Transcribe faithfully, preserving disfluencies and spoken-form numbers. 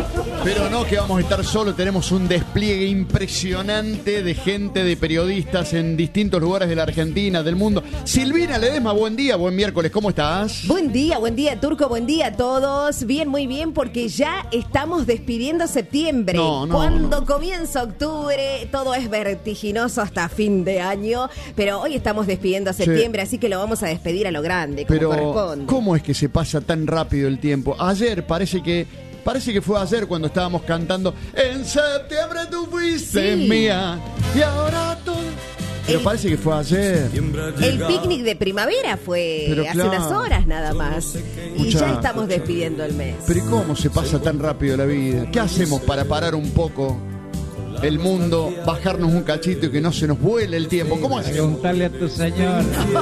Pero no que vamos a estar solos, tenemos un despliegue impresionante de gente, de periodistas en distintos lugares de la Argentina, del mundo. Silvina Ledesma, buen día, buen miércoles, ¿cómo estás? Buen día, buen día, Turco, buen día a todos. Bien, muy bien, porque ya estamos despidiendo septiembre. No, no, Cuando no. comienza octubre, todo es vertiginoso hasta fin de año, pero hoy estamos despidiendo a septiembre, sí. Así que lo vamos a despedir a lo grande, como Pero, corresponde. ¿cómo es que se pasa tan rápido el tiempo? Ayer parece que... Parece que fue ayer cuando estábamos cantando En septiembre tú fuiste Sí. mía y ahora todo. Pero El- parece que fue ayer. El picnic de primavera fue Pero hace claro. unas horas nada más. Y Escuchá. ya estamos despidiendo el mes. Pero ¿y cómo se pasa tan rápido la vida? ¿Qué hacemos para parar un poco el mundo, bajarnos un cachito y que no se nos vuele el tiempo? ¿Cómo hacemos? Preguntarle a tu señor.